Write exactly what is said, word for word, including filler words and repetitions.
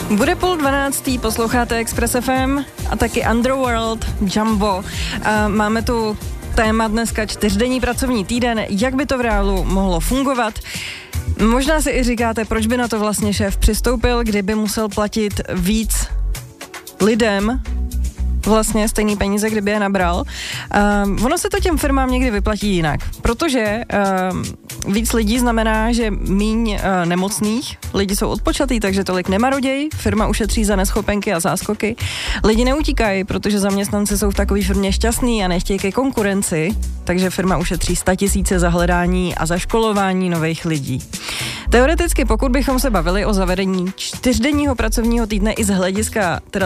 Bude půl dvanáctý, posloucháte Express F M a taky Underworld, Jumbo. A máme tu téma dneska čtyřdenní pracovní týden, jak by to v reálu mohlo fungovat. Možná si i říkáte, proč by na to vlastně šéf přistoupil, kdyby musel platit víc lidem, vlastně stejný peníze, kdyby je nabral. Uh, ono se to těm firmám někdy vyplatí jinak, protože uh, víc lidí znamená, že míň uh, nemocných, lidi jsou odpočatý, takže tolik nemaroděj, firma ušetří za neschopenky a záskoky. Lidi neutíkají, protože zaměstnanci jsou v takové firmě šťastní a nechtějí ke konkurenci, takže firma ušetří statisíce za hledání a zaškolování nových lidí. Teoreticky, pokud bychom se bavili o zavedení čtyřdenního pracovního týdne i z hlediska teda